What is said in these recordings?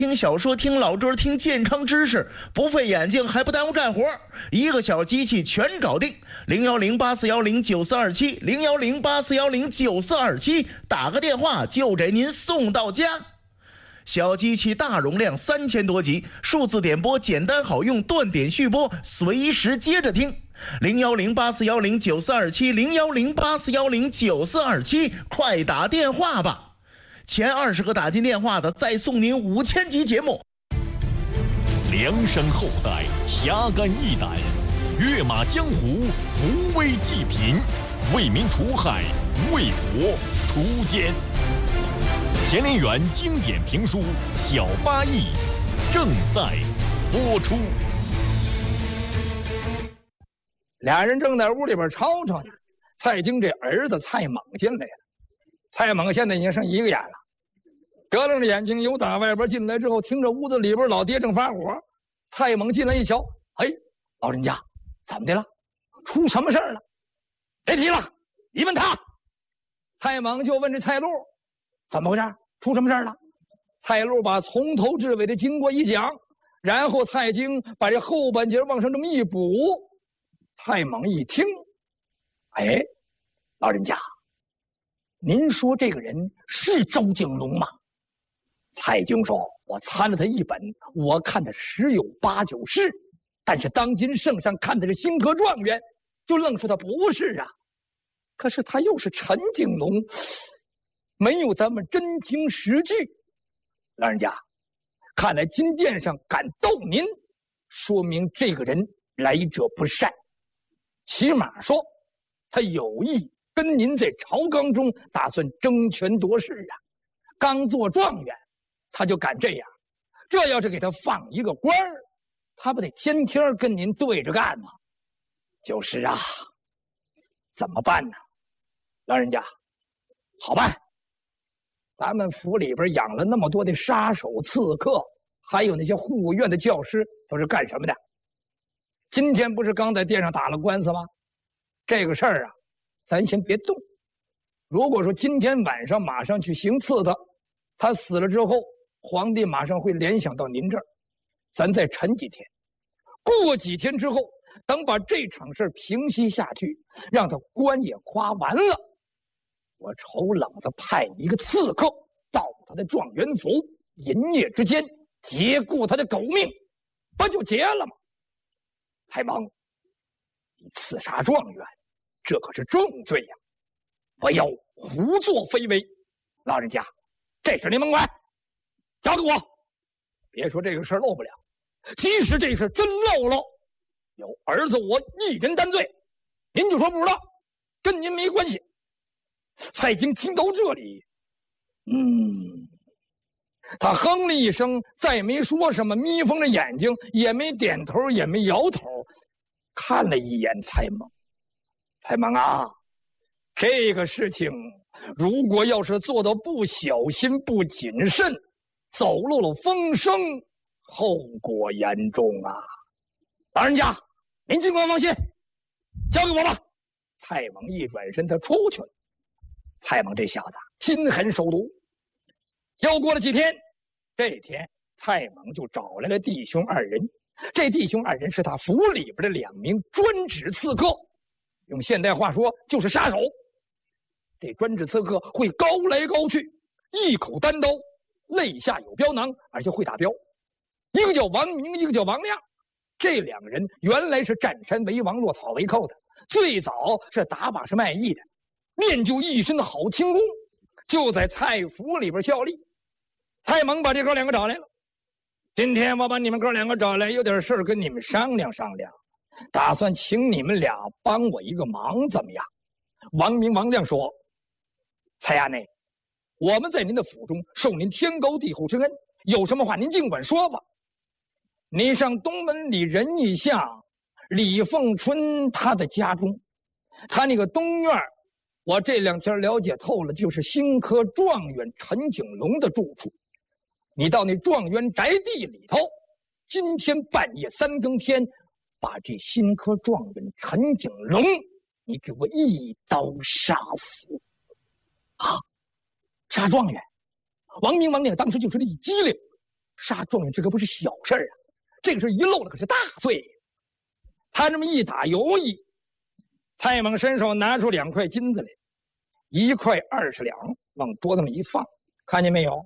听小说，听老歌，听健康知识，不费眼睛还不耽误干活，一个小机器全搞定。0108410942701084109427，打个电话就给您送到家。小机器大容量3000多集，数字点播简单好用，断点续播，随时接着听。010841094270100841094227，快打电话吧。前20个打进电话的，再送您5000集节目。 量身厚待，侠肝义胆，跃马江湖，扶危济贫，为民除害，为国除奸。田连元经典评书《小八义》正在播出。 俩人正在屋里边吵吵呢，蔡京这儿子蔡猛进来了。蔡猛现在已经剩一个眼了，得楞着眼睛由打外边进来之后，听着屋子里边老爹正发火。蔡猛进来一瞧，哎，老人家怎么的了？出什么事儿了？别提了，你问他。蔡猛就问这蔡禄怎么回事，出什么事儿了？蔡禄把从头至尾的经过一讲，然后蔡京把这后半截往上这么一补。蔡猛一听，哎，老人家，您说这个人是周景龙吗？蔡京说，我参了他一本，我看他十有八九是，但是当今圣上看他是新科状元，就愣说他不是啊。可是他又是陈景龙，没有咱们真凭实据。老人家，看来金殿上敢斗您，说明这个人来者不善，起码说他有意跟您在朝纲中打算争权夺势啊。刚做状元他就敢这样，这要是给他放一个官儿，他不得天天跟您对着干吗？就是啊，怎么办呢？老人家，好办，咱们府里边养了那么多的杀手刺客，还有那些护院的教师，都是干什么的？今天不是刚在殿上打了官司吗？这个事儿啊，咱先别动。如果说今天晚上马上去行刺他死了之后，皇帝马上会联想到您这儿，咱再沉几天，过几天之后，等把这场事平息下去，让他官也夸完了，我瞅冷子派一个刺客到他的状元府，银夜之间结过他的狗命，不就结了吗？蔡猛，你刺杀状元，这可是重罪呀！不要胡作非为。老人家，这事您甭管，交给我。别说这个事漏不了，即使这事真漏了，有儿子我一人担罪，您就说不知道，跟您没关系。蔡京听到这里，他哼了一声，再没说什么，眯缝着眼睛，也没点头，也没摇头，看了一眼蔡猛。蔡猛啊，这个事情如果要是做到不小心不谨慎，走漏了风声，后果严重啊！老人家，您尽管放心，交给我吧。蔡猛一转身，他出去了。蔡猛这小子心狠手毒。又过了几天，这天蔡猛就找来了弟兄二人。这弟兄二人是他府里边的2名专职刺客，用现代话说就是杀手。这专职刺客会高来高去，一口单刀，肋下有镖囊，而且会打镖。一个叫王明，一个叫王亮。这2个人原来是占山为王，落草为寇的，最早是打把式卖艺的，练就一身的好轻功，就在蔡府里边效力。蔡猛把这哥2个找来了，今天我把你们哥2个找来，有点事跟你们商量商量，打算请你们俩帮我一个忙，怎么样？王明、王亮说，蔡衙内，我们在您的府中受您天高地厚之恩，有什么话您尽管说吧。你上东门里仁义巷李凤春他的家中，他那个东院我这2天了解透了，就是新科状元陈景龙的住处。你到那状元宅地里头，今天半夜3更天，把这新科状元陈景龙你给我一刀杀死。啊，杀状元！王明、王亮当时就是一激灵， 杀状元这可不是小事啊，这个事一漏了可是大罪。他这么一打犹豫，蔡猛伸手拿出2块金子来，1块20两往桌子上一放，看见没有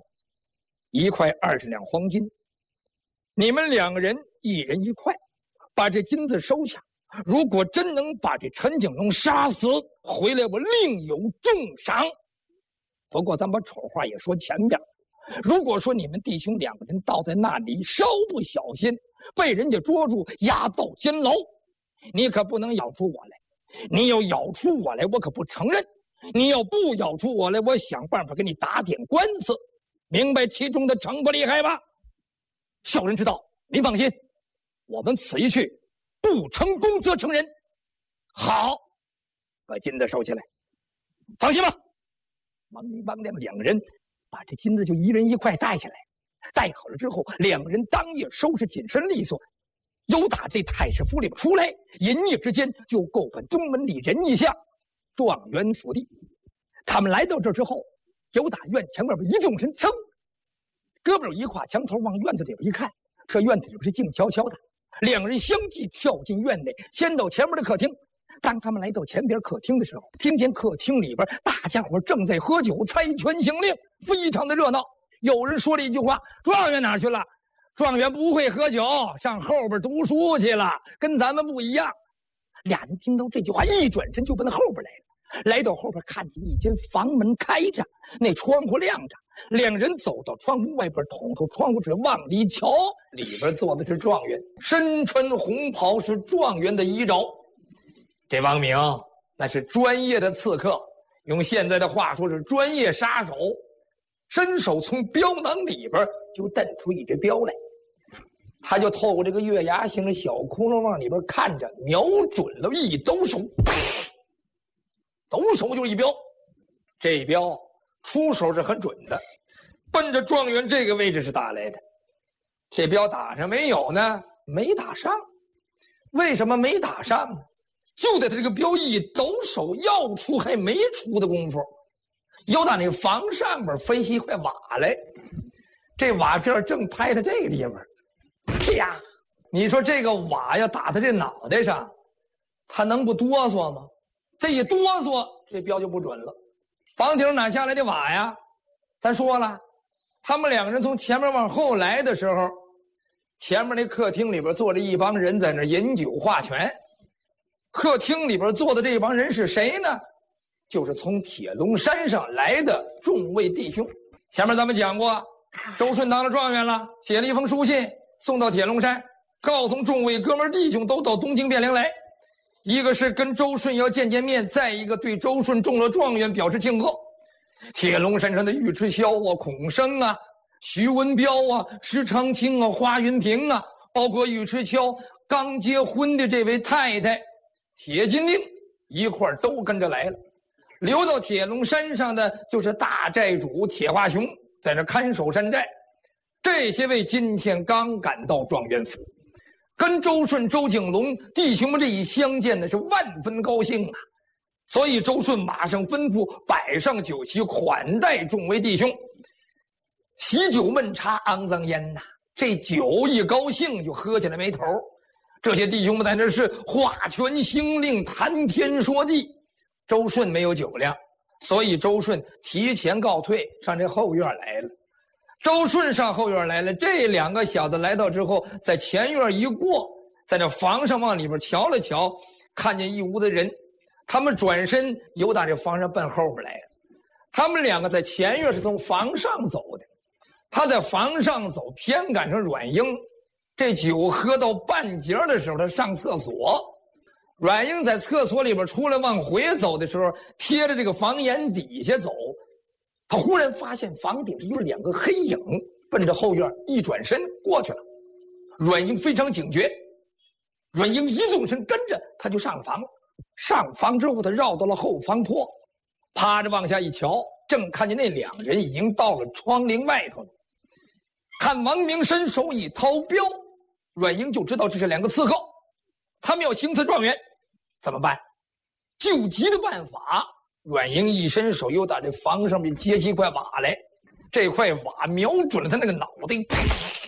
？1块20两黄金，你们2个人1人1块，把这金子收下。如果真能把这陈景龙杀死，回来我另有重赏。不过咱把丑话也说前边，如果说你们弟兄2个人倒在那里，稍不小心被人家捉住押到监牢，你可不能咬出我来。你要咬出我来，我可不承认；你要不咬出我来，我想办法给你打点官司。明白其中的惩罚厉害吧？小人知道，您放心，我们此一去，不成功则成仁。好，把金子收起来，放心吧。王明、王亮2个人把这金子就1人1块带下来，带好了之后，2个人当夜收拾紧身利索，由打这太师府里边出来，一夜之间就够奔东门里仁义巷状元府地。他们来到这之后，由打院墙外边一纵身，噌，胳膊一跨墙头，往院子里边一看，这院子里边是静悄悄的。2个人相继跳进院内，先到前面的客厅。当他们来到前边客厅的时候，听见客厅里边大家伙正在喝酒，猜拳行令，非常的热闹。有人说了一句话：“状元哪去了？状元不会喝酒，上后边读书去了，跟咱们不一样。”俩人听到这句话，一转身就奔后边来了。来到后边，看见一间房门开着，那窗户亮着。2人走到窗户外边，捅出窗户纸往里瞧，里边坐的是状元，身穿红袍，是状元的衣着。这王明那是专业的刺客，用现在的话说是专业杀手，伸手从镖囊里边就瞪出一只镖来，他就透过这个月牙形的小窟窿往里边看着，瞄准了一抖手，抖手就是一镖。这一镖出手是很准的，奔着状元这个位置是打来的。这镖打上没有呢？没打上。为什么没打上呢？就在他这个镖一抖手要出还没出的功夫，又打那个房上边飞起一块瓦来，这瓦片正拍他这个地方，啪！你说这个瓦要打他这脑袋上，他能不哆嗦吗？这一哆嗦，这镖就不准了。房顶哪下来的瓦呀？咱说了，他们2个人从前面往后来的时候，前面那客厅里边坐着一帮人在那饮酒划拳。客厅里边坐的这帮人是谁呢？就是从铁龙山上来的众位弟兄。前面咱们讲过，周顺当了状元了，写了一封书信送到铁龙山，告诉众位哥们弟兄都到东京汴梁来。一个是跟周顺要见面，再一个对周顺中了状元表示庆贺。铁龙山上的尉迟萧啊、孔生啊、徐文彪啊、石长青啊、花云平啊，包括尉迟萧刚结婚的这位太太铁金令一块都跟着来了。留到铁龙山上的就是大寨主铁花雄，在那看守山寨。这些位今天刚赶到状元府，跟周顺、周景龙弟兄们这一相见的是万分高兴啊。所以周顺马上吩咐摆上酒席，款待众位弟兄。喜酒闷茶，肮脏烟呐，这酒一高兴就喝起来没头。这些弟兄们在那是画拳行令，谈天说地。周顺没有酒量，所以周顺提前告退，上这后院来了。周顺上后院来了，这2个小子来到之后，在前院一过，在那房上往里边瞧了瞧，看见一屋子人，他们转身由打这房上奔后边来了。他们2个在前院是从房上走的，他在房上走，偏赶上阮英这酒喝到半截的时候，他上厕所。阮英在厕所里边出来往回走的时候，贴着这个房檐底下走，他忽然发现房顶上有2个黑影，奔着后院一转身过去了。阮英非常警觉，阮英一纵身跟着他就上房。上房之后，他绕到了后房坡，趴着往下一瞧，正看见那2人已经到了窗棂外头了。看王明伸手一掏镖，阮英就知道这是2个刺客，他们要行刺状元，怎么办？救急的办法，阮英一伸手又打这房上面接起一块瓦来，这块瓦瞄准了他那个脑袋，